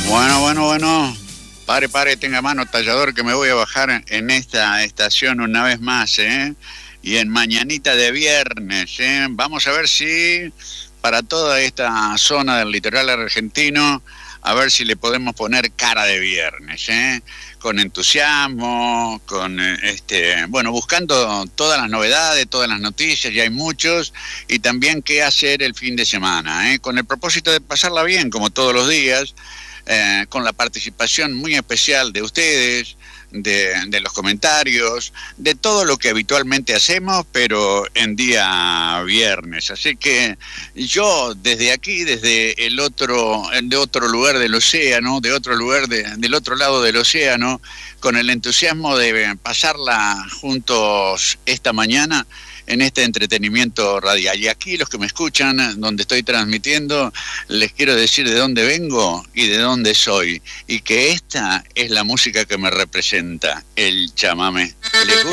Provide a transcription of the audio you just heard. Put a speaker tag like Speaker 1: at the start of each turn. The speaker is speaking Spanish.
Speaker 1: Bueno. Pare, tenga mano tallador que me voy a bajar en esta estación una vez más, ¿eh? Y en mañanita de viernes, ¿eh? Vamos a ver si para toda esta zona del litoral argentino, a ver si le podemos poner cara de viernes, ¿eh? Con entusiasmo, bueno, buscando todas las novedades, todas las noticias, ya hay muchos, y también qué hacer el fin de semana, ¿eh? Con el propósito de pasarla bien, como todos los días, con la participación muy especial de ustedes, de los comentarios, de todo lo que habitualmente hacemos, pero en día viernes. Así que yo desde aquí, desde de otro lugar del océano, del otro lado del océano, con el entusiasmo de pasarla juntos esta mañana, en este entretenimiento radial. Y aquí los que me escuchan, donde estoy transmitiendo, les quiero decir de dónde vengo y de dónde soy. Y que esta es la música que me representa, el chamamé. ¿Les gusta?